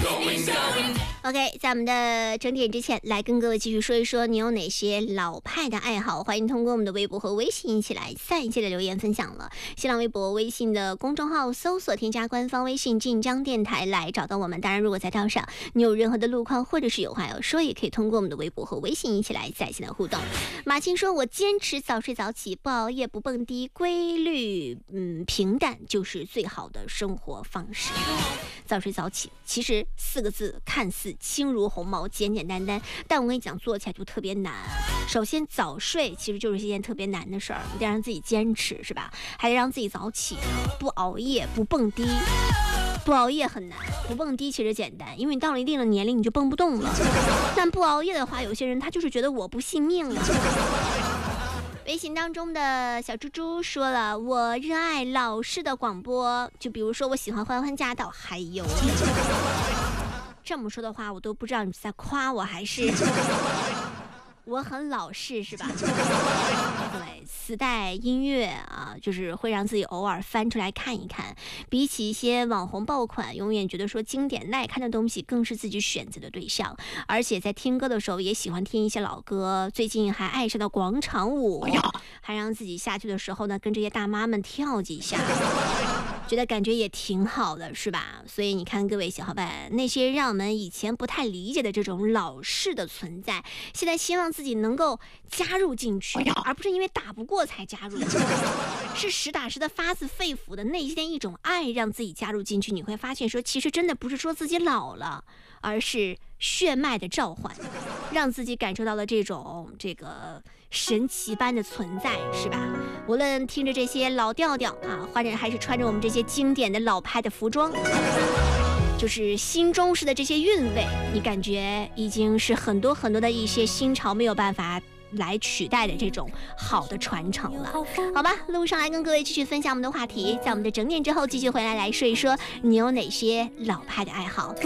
OK， 在我们的整点之前，来跟各位继续说一说你有哪些老派的爱好。欢迎通过我们的微博和微信一起来一起的留言分享了。新浪微博、微信的公众号搜索添加官方微信晋江电台来找到我们。当然，如果在道上你有任何的路况或者是有话要说，也可以通过我们的微博和微信一起来在线的互动。马青说：“我坚持早睡早起，不熬夜，不蹦迪，规律平淡就是最好的生活方式。”早睡早起其实4个字看似轻如鸿毛，简简单单，但我跟你讲，做起来就特别难。首先，早睡其实就是一件特别难的事儿，你得让自己坚持，是吧？还得让自己早起，不熬夜，不蹦迪。不熬夜很难，不蹦迪其实简单，因为你到了一定的年龄你就蹦不动了。但不熬夜的话，有些人他就是觉得我不信命了。微信当中的小猪猪说了，我热爱老式的广播，就比如说我喜欢欢欢驾到，还有这么说的话，我都不知道你在夸我还是我很老式，是吧？对，磁带音乐啊，就是会让自己偶尔翻出来看一看。比起一些网红爆款，永远觉得说经典耐看的东西更是自己选择的对象。而且在听歌的时候，也喜欢听一些老歌。最近还爱上了广场舞，还让自己下去的时候呢，跟这些大妈们跳几下。觉得感觉也挺好的，是吧？所以你看，各位小伙伴，那些让我们以前不太理解的这种老式的存在，现在希望自己能够加入进去，而不是因为打不过才加入，是实打实的发自肺腑的内心一种爱让自己加入进去。你会发现说，其实真的不是说自己老了，而是血脉的召唤，让自己感受到了这个神奇般的存在，是吧？无论听着这些老调调啊，或者还是穿着我们这些经典的老派的服装，就是新中式的这些韵味，你感觉已经是很多很多的一些新潮没有办法来取代的这种好的传承了。好吧，路上来跟各位继续分享我们的话题，在我们的整点之后继续回来说一说你有哪些老派的爱好。